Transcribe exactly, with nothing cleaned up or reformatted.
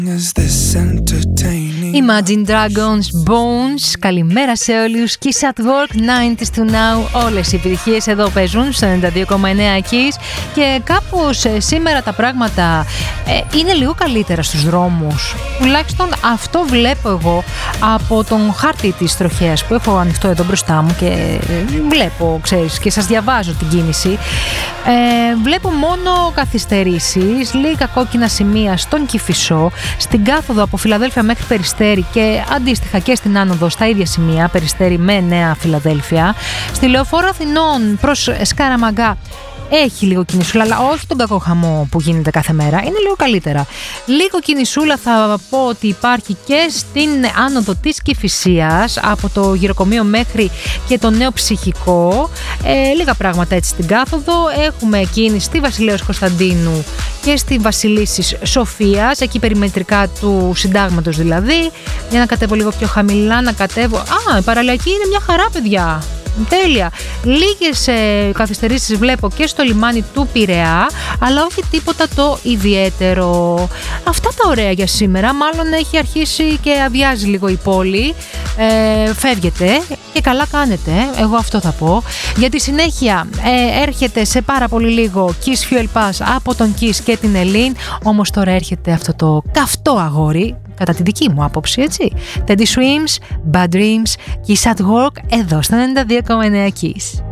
Imagine Dragons, Bones. Καλημέρα σε όλους. Kiss at Work, ενενήντα to Now. Όλες οι επιτυχίες εδώ παίζουν στο ενενήντα δύο κόμμα εννέα Kiss. Και κάπως ε, σήμερα τα πράγματα ε, είναι λίγο καλύτερα στους δρόμους. Τουλάχιστον αυτό βλέπω εγώ από τον χάρτη της τροχέας που έχω ανοιχτό εδώ μπροστά μου και βλέπω, ξέρεις, και σας διαβάζω την κίνηση. Ε, βλέπω μόνο καθυστερήσεις, λίγα κόκκινα σημεία στον Κηφισό, στην κάθοδο από Φιλαδέλφια μέχρι Περιστέρι και αντίστοιχα και στην άνοδο στα ίδια σημεία, Περιστέρι με Νέα Φιλαδέλφια. Στη Λεωφόρο Αθηνών προς Σκαραμαγκά έχει λίγο κινησούλα, αλλά όχι τον κακό χαμό που γίνεται κάθε μέρα. Είναι λίγο καλύτερα. Λίγο κινησούλα θα πω ότι υπάρχει και στην άνοδο της Κηφισίας, από το γυροκομείο μέχρι και το Νέο Ψυχικό. Ε, λίγα πράγματα έτσι στην κάθοδο. Έχουμε κίνηση στη Βασιλέως Κωνσταντίνου και στη Βασιλίσσης Σοφίας, εκεί περιμετρικά του Συντάγματος δηλαδή. Για να κατέβω λίγο πιο χαμηλά, να κατέβω. Α, η παραλιακή είναι μια χαρά, παιδιά. Τέλεια. Λίγες ε, καθυστερήσεις βλέπω και στο λιμάνι του Πειραιά, αλλά όχι τίποτα το ιδιαίτερο. Αυτά τα ωραία για σήμερα. Μάλλον έχει αρχίσει και αδειάζει λίγο η πόλη. Ε, φεύγετε και καλά κάνετε, εγώ αυτό θα πω. Για τη συνέχεια ε, έρχεται σε πάρα πολύ λίγο Kiss Fuel Pass από τον Kiss και την Ελλήν. Όμως τώρα έρχεται αυτό το καυτό αγόρι, κατά τη δική μου άποψη, έτσι. Teddy Swims, Bad Dreams, Kiss at Work, εδώ στο ενενήντα δύο κόμμα εννέα Kiss.